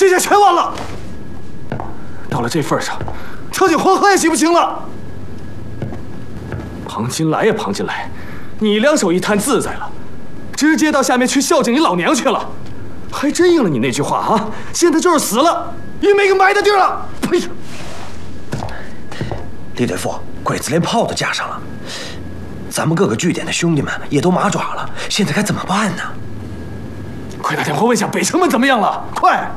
这下全完了。到了这份上，跳进黄河也洗不清了。庞金来呀，庞金来，你两手一摊自在了，直接到下面去孝敬你老娘去了，还真应了你那句话啊！现在就是死了，也没个埋的地儿了。呸！ 李队副，鬼子连炮都架上了，咱们各个据点的兄弟们也都麻爪了，现在该怎么办呢？ 快打电话问下北城门怎么样了，快！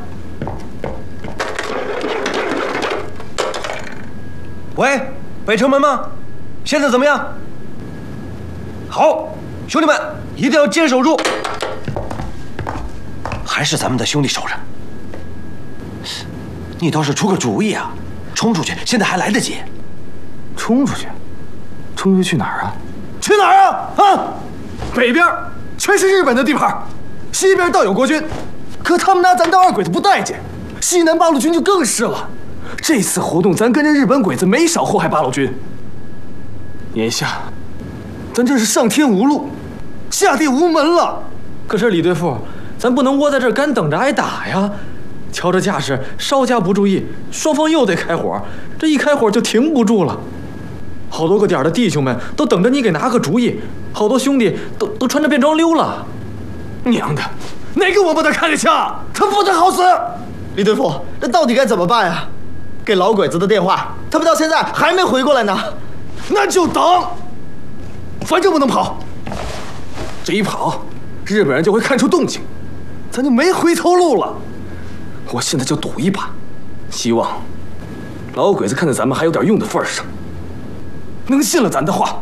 喂，北城门吗？现在怎么样？好，兄弟们一定要坚守住。还是咱们的兄弟守着。你倒是出个主意啊！冲出去，现在还来得及。 冲出去？冲出去去哪儿啊？去哪儿啊？啊！北边全是日本的地盘，西边倒有国军，可他们拿咱当二鬼子不待见。西南八路军就更是了。这次活动，咱跟着日本鬼子没少祸害八路军。眼下，咱这是上天无路，下地无门了。 可是李队副，咱不能窝在这儿干等着挨打呀！瞧这架势，稍加不注意，双方又得开火，这一开火就停不住了。好多个点的弟兄们都等着你给拿个主意，好多兄弟都穿着便装溜了。 娘的，哪个王八蛋看着枪，他不得好死！ 李队副，这到底该怎么办呀？给老鬼子的电话，他们到现在还没回过来呢。 那就等，反正不能跑。这一跑，日本人就会看出动静，咱就没回头路了。我现在就赌一把，希望老鬼子看在咱们还有点用的份上，能信了咱的话。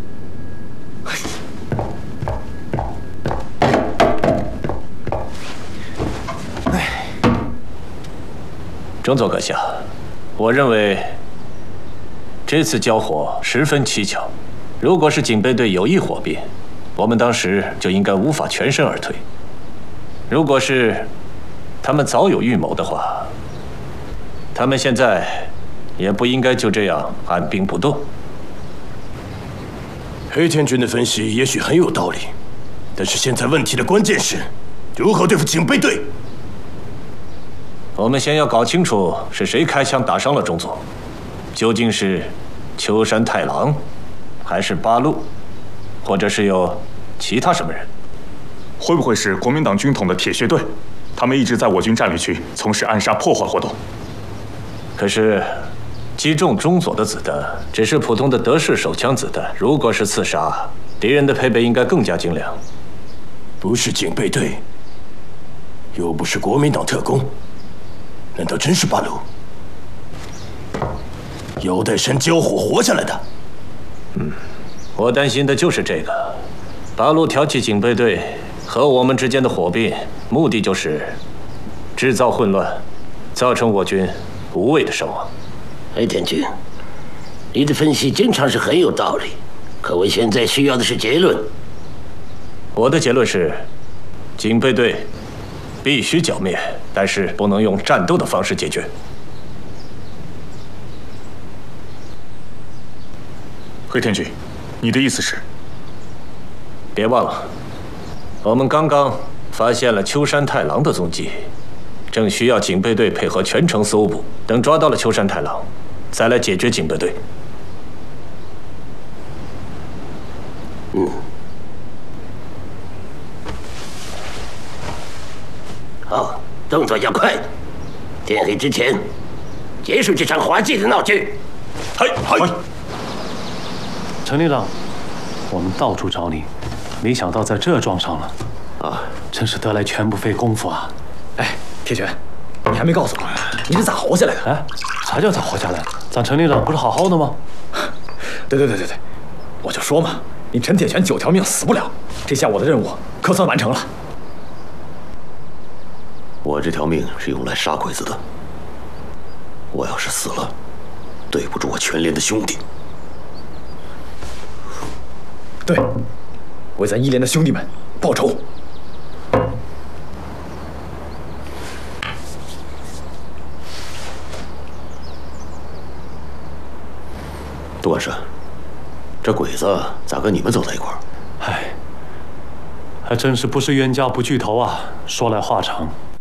中佐阁下，我认为这次交火十分蹊跷。如果是警备队有意火并，我们当时就应该无法全身而退；如果是他们早有预谋的话，他们现在也不应该就这样按兵不动。 黑田君的分析也许很有道理，但是现在问题的关键是如何对付警备队。 我们先要搞清楚是谁开枪打伤了中佐，究竟是秋山太郎，还是八路，或者是有其他什么人？ 会不会是国民党军统的铁血队？他们一直在我军战略区从事暗杀破坏活动。 可是击中中佐的子弹只是普通的德式手枪子弹，如果是刺杀，敌人的配备应该更加精良。 不是警备队，又不是国民党特工，难道真是八路？腰带山交火活下来的？ 我担心的就是这个。八路挑起警备队和我们之间的火并，目的就是制造混乱，造成我军无谓的伤亡。 黑田君，你的分析经常是很有道理，可我现在需要的是结论。 我的结论是，警备队必须剿灭，但是不能用战斗的方式解决。 黑田君，你的意思是？ 别忘了，我们刚刚发现了秋山太郎的踪迹，正需要警备队配合全城搜捕。等抓到了秋山太郎，再来解决警备队。 好，动作要快，天黑之前结束这场滑稽的闹剧。 嗨。 陈连长，我们到处找你，没想到在这撞上了。 啊， 真是得来全不费工夫啊！ 哎，铁拳，你还没告诉我，你是咋活下来的？ 哎，啥叫咋活下来的？咱陈连长不是好好的吗？ 对，我就说嘛，你陈铁拳9条命死不了，这下我的任务可算完成了。 我这条命是用来杀鬼子的，我要是死了，对不住我全连的兄弟。 对，为咱1连的兄弟们报仇。 杜万山，这鬼子咋跟你们走在一块儿？ 唉，还真是不是冤家不聚头啊！说来话长。